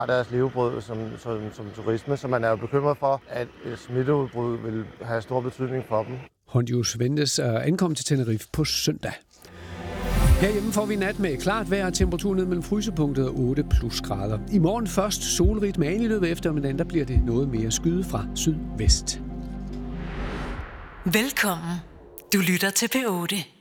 har deres levebrød som turisme, så man er jo bekymret for, at et smitteudbrud vil have stor betydning for dem. Hondius ventes at ankomme til Tenerife på søndag. Herhjemme får vi nat med klart vejr og temperatur ned mellem frysepunktet og 8 plusgrader. I morgen først solrigt, men i løbet af eftermiddagen der bliver det noget mere skyde fra sydvest. Velkommen. Du lytter til P8.